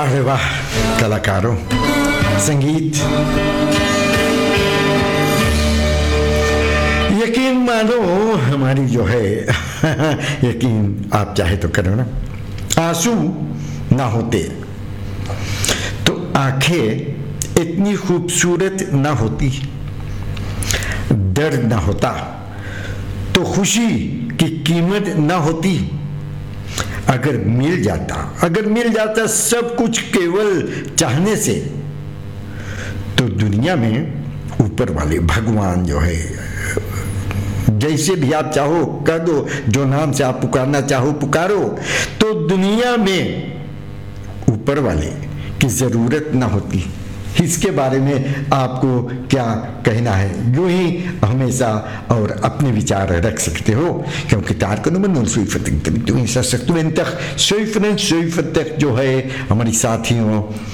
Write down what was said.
वाह रे वाह कलाकारों, संगीत। यकीन मानो हमारी जो है यकीन आप चाहे तो करो ना, आंसू ना होते तो आंखें इतनी खूबसूरत ना होती, दर्द ना होता तो खुशी की कीमत ना होती। अगर मिल जाता सब कुछ केवल चाहने से, तो दुनिया में ऊपर वाले भगवान जो है, जैसे भी आप चाहो कह दो, जो नाम से आप पुकारना चाहो पुकारो, तो दुनिया में ऊपर वाले की जरूरत ना होती। इसके बारे में आपको क्या कहना है? यूं ही हमेशा और अपने विचार रख सकते हो, क्योंकि जो है हमारी साथियों